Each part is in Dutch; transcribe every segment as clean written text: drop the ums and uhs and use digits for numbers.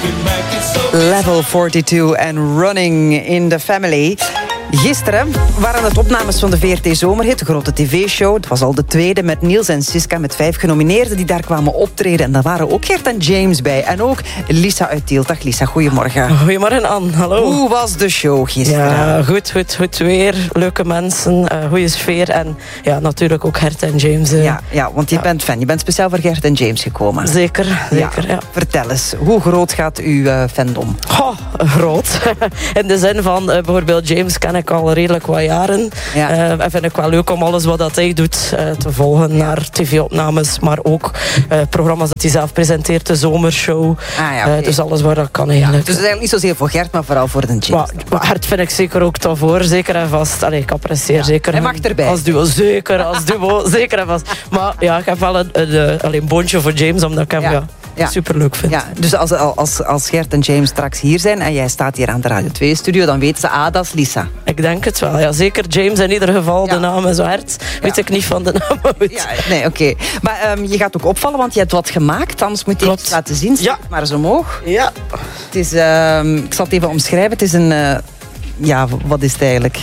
Level 42 en Running in the Family. Gisteren waren het opnames van de VRT Zomerhit, de grote tv-show. Het was al de tweede met Niels en Siska, met 5 genomineerden die daar kwamen optreden. En daar waren ook Gert en James bij. En ook Lisa uit Tielt. Dag Lisa, goedemorgen. Goedemorgen Anne, hallo. Hoe was de show gisteren? Ja, goed weer. Leuke mensen, goede sfeer. En ja, natuurlijk ook Gert en James. Ja, want je bent fan. Je bent speciaal voor Gert en James gekomen. Zeker. Ja. Vertel eens, hoe groot gaat uw fandom? Groot. In de zin van, bijvoorbeeld James ken ik al redelijk wat jaren. Ja. En vind ik wel leuk om alles wat dat hij doet te volgen naar tv-opnames, maar ook programma's dat hij zelf presenteert, de zomershow. Okay. Dus alles waar dat kan eigenlijk. Dus het is eigenlijk niet zozeer voor Gert, maar vooral voor de James. Maar Gert vind ik zeker ook tof hoor, zeker en vast. Allee, ik apprecieer zeker. Hij mag erbij. Als duo, zeker als duo, zeker en vast. Maar ja, ik heb wel een boontje voor James, omdat ik hem superleuk vind. Ja, dus als Gert en James straks hier zijn en jij staat hier aan de Radio 2-studio, dan weten ze, dat is Lisa. Ik denk het wel, ja. Zeker James in ieder geval. De naam is Hert. Weet ik niet van de naam uit. Ja, nee, oké. Maar je gaat ook opvallen, want je hebt wat gemaakt. Anders moet je het even laten zien. Steek maar eens omhoog. Ja. Het is, ik zal het even omschrijven. Het is een... wat is het eigenlijk?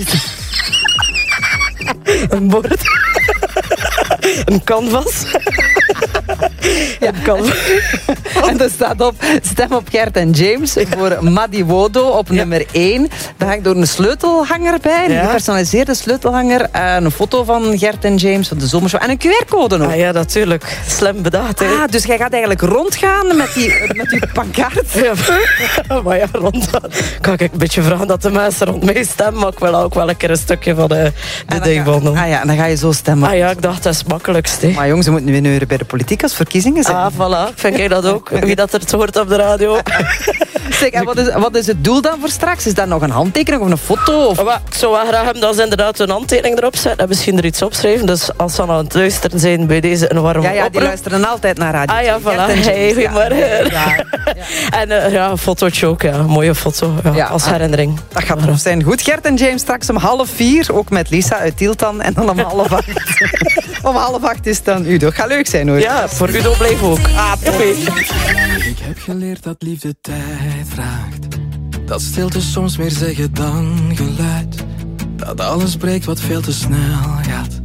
Een bord. Een canvas. Ja. En er staat op: stem op Gert en James voor Madi Wodo op nummer 1. Daar hangt door een sleutelhanger bij, een gepersonaliseerde sleutelhanger, een foto van Gert en James van de zomershow en een QR-code nog. Ja, natuurlijk. Slim bedacht. Dus jij gaat eigenlijk rondgaan met die pankaart. Ja, maar ja, rondgaan. Kan ik een beetje vragen dat de mensen rond mij stemmen, maar ik wil ook wel een keer een stukje van de ding doen. En dan ga je zo stemmen. Ja, ik dacht dat is het makkelijkste. Maar jongens, ze moeten nu winnen bij de politiek als verkiezingen zijn. Voilà. Vind jij dat ook? Wie dat er het hoort op de radio. Zeg, en wat is het doel dan voor straks? Is dat nog een handtekening of een foto? Of? Ik zou wel graag hebben dat ze inderdaad een handtekening erop zetten en misschien er iets opschrijven. Dus als ze aan het luisteren zijn bij deze een warme oproep. Die luisteren altijd naar radio. Ja, voilà. Hey, goedemorgen. En een fotootje ook, een mooie foto als herinnering. Dat gaat erop zijn. Goed, Gert en James straks om 3:30, ook met Lisa uit Tielt dan. En dan om 7:30. Om 7:30 is het dan Udo. Gaat leuk zijn hoor. Ja, voor Udo blijf ook. Ik heb geleerd dat liefde tijd vraagt. Dat stilte soms meer zeggen dan geluid. Dat alles breekt wat veel te snel gaat.